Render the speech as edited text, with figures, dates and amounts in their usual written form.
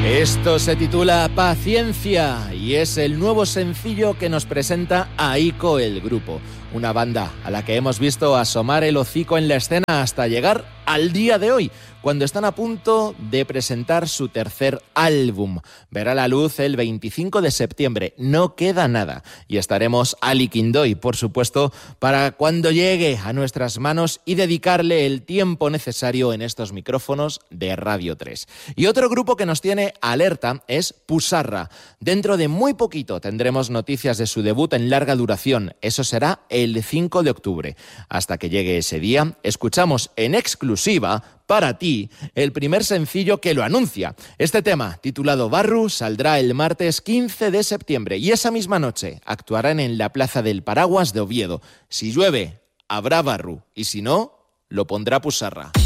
Esto se titula Paciencia y es el nuevo sencillo que nos presenta Aiko el grupo, una banda a la que hemos visto asomar el hocico en la escena hasta llegar al día de hoy, cuando están a punto de presentar su tercer álbum. Verá la luz el 25 de septiembre, no queda nada, y estaremos Ali Quindoy, por supuesto, para cuando llegue a nuestras manos y dedicarle el tiempo necesario en estos micrófonos de Radio 3. Y otro grupo que nos tiene alerta es Pusarra. Dentro de muy poquito tendremos noticias de su debut en larga duración, eso será el 5 de octubre. Hasta que llegue ese día, escuchamos en exclusiva para ti el primer sencillo que lo anuncia. Este tema, titulado Barru, saldrá el martes 15 de septiembre y esa misma noche actuarán en la Plaza del Paraguas de Oviedo. Si llueve, habrá Barru y si no, lo pondrá Pusarra.